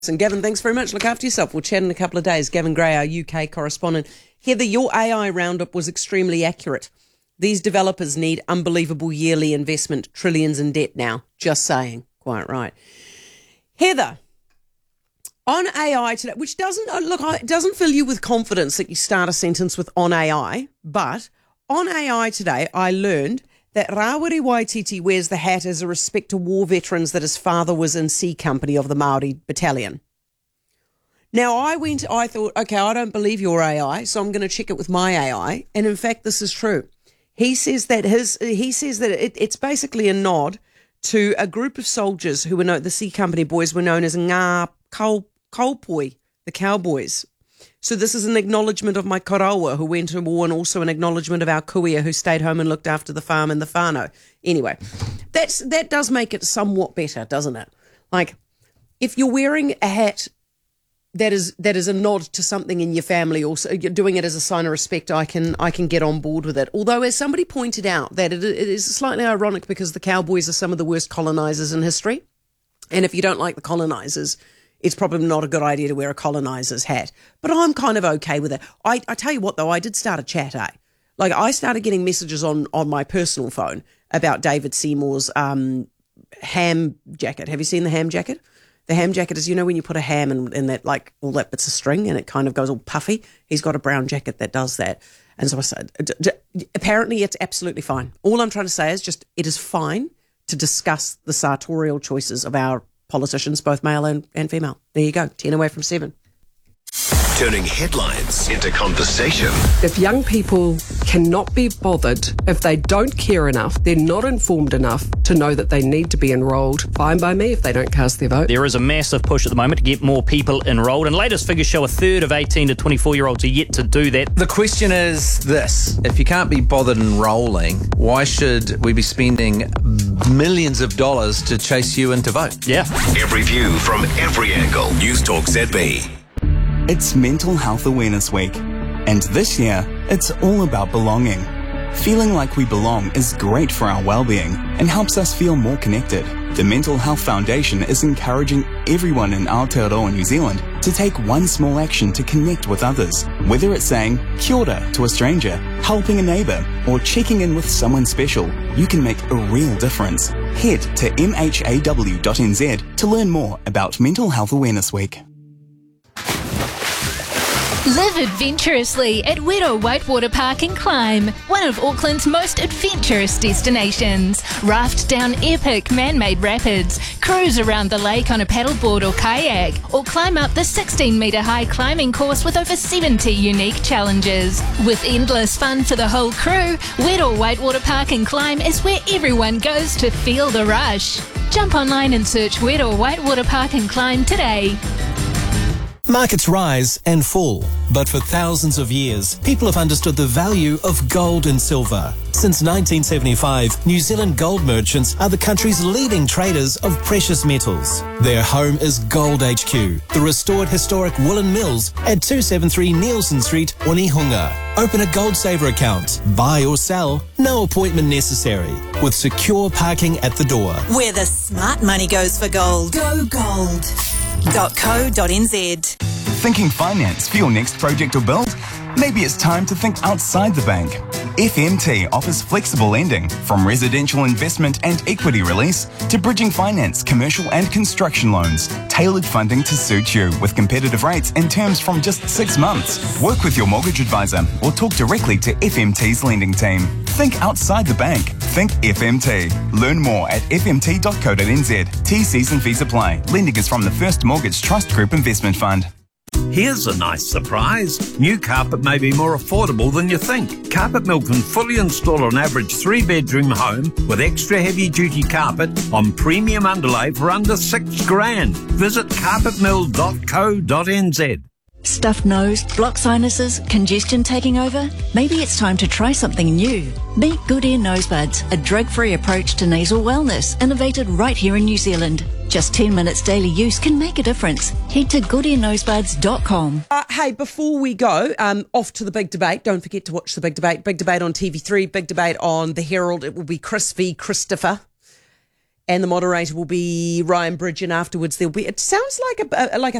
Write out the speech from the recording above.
And Gavin, thanks very much. Look after yourself. We'll chat in a couple of days. Gavin Gray, our UK correspondent. Heather, your AI roundup was extremely accurate. These developers need unbelievable yearly investment, trillions in debt now. Just saying. Quite right. Heather, on AI today, which it doesn't fill you with confidence that you start a sentence with on AI, but on AI today, I learned that Rawiri Waititi wears the hat as a respect to war veterans that his father was in C Company of the Māori Battalion. Now, I thought, okay, I don't believe your AI, so I'm going to check it with my AI. And in fact, this is true. He says that it's basically a nod to a group of soldiers who were the C Company boys were known as Ngā Kaupoi, the cowboys. So this is an acknowledgement of my karawa who went to war, and also an acknowledgement of our kuia who stayed home and looked after the farm and the whānau. Anyway, that does make it somewhat better, doesn't it? Like, if you're wearing a hat that is a nod to something in your family, or you're doing it as a sign of respect, I can get on board with it. Although, as somebody pointed out, that it is slightly ironic because the cowboys are some of the worst colonisers in history. And if you don't like the colonisers, it's probably not a good idea to wear a coloniser's hat. But I'm kind of okay with it. I tell you what, though, I did start a chat, eh? Like, I started getting messages on my personal phone about David Seymour's ham jacket. Have you seen the ham jacket? The ham jacket is, when you put a ham in that, like, all that bits of string and it kind of goes all puffy. He's got a brown jacket that does that. And so I said, apparently it's absolutely fine. All I'm trying to say is just it is fine to discuss the sartorial choices of our politicians, both male and female. There you go, 10 away from 7. Turning headlines into conversation. If young people cannot be bothered, if they don't care enough, they're not informed enough to know that they need to be enrolled, fine by me if they don't cast their vote. There is a massive push at the moment to get more people enrolled, and latest figures show a third of 18 to 24-year-olds are yet to do that. The question is this: if you can't be bothered enrolling, why should we be spending millions of dollars to chase you in to vote? Yeah. Every view from every angle. News Talk ZB. It's Mental Health Awareness Week, and this year, it's all about belonging. Feeling like we belong is great for our well-being and helps us feel more connected. The Mental Health Foundation is encouraging everyone in Aotearoa, New Zealand, to take one small action to connect with others. Whether it's saying kia ora to a stranger, helping a neighbour, or checking in with someone special, you can make a real difference. Head to mhaw.nz to learn more about Mental Health Awareness Week. Live adventurously at Wero Whitewater Park and Climb, one of Auckland's most adventurous destinations. Raft down epic man-made rapids, cruise around the lake on a paddleboard or kayak, or climb up the 16-metre high climbing course with over 70 unique challenges. With endless fun for the whole crew, Wero Whitewater Park and Climb is where everyone goes to feel the rush. Jump online and search Wero Whitewater Park and Climb today. Markets rise and fall, but for thousands of years, people have understood the value of gold and silver. Since 1975, New Zealand gold merchants are the country's leading traders of precious metals. Their home is Gold HQ, the restored historic woolen mills at 273 Nielsen Street, Onehunga. Open a Gold Saver account, buy or sell, no appointment necessary, with secure parking at the door. Where the smart money goes for gold. Go gold. .co.nz. Thinking finance for your next project or build? Maybe it's time to think outside the bank. FMT offers flexible lending, from residential investment and equity release to bridging finance, commercial and construction loans. Tailored funding to suit you with competitive rates and terms from just 6 months. Work with your mortgage advisor or talk directly to FMT's lending team. Think outside the bank. Think FMT. Learn more at fmt.co.nz. T-C's and fees apply. Lending is from the First Mortgage Trust Group Investment Fund. Here's a nice surprise. New carpet may be more affordable than you think. Carpet Mill can fully install an average 3-bedroom home with extra heavy-duty carpet on premium underlay for under $6,000. Visit carpetmill.co.nz. Stuffed nose, blocked sinuses, congestion taking over? Maybe it's time to try something new. Meet Good Ear Nosebuds, a drug-free approach to nasal wellness, innovated right here in New Zealand. Just 10 minutes daily use can make a difference. Head to goodearnosebuds.com. Hey, before we go, off to the big debate. Don't forget to watch the big debate. Big debate on TV3, big debate on The Herald. It will be Chris v. Christopher. and the moderator will be Ryan Bridge, and afterwards there'll be. It sounds like a